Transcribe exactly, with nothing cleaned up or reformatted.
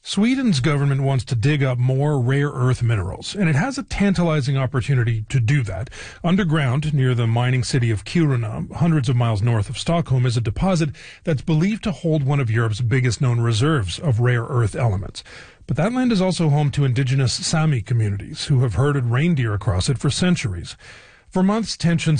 Sweden's government wants to dig up more rare earth minerals, and it has a tantalizing opportunity to do that. Underground, near the mining city of Kiruna, hundreds of miles north of Stockholm, is a deposit that's believed to hold one of Europe's biggest known reserves of rare earth elements. But that land is also home to indigenous Sami communities who have herded reindeer across it for centuries. For months, tensions